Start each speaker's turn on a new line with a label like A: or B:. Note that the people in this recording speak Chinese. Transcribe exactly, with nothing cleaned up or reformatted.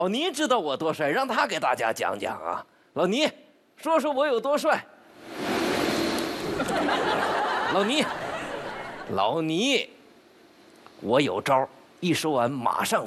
A: 哦，你知道我多帅，让他给大家讲讲啊。老倪，说说我有多帅。老倪，老倪，我有招，一说完马上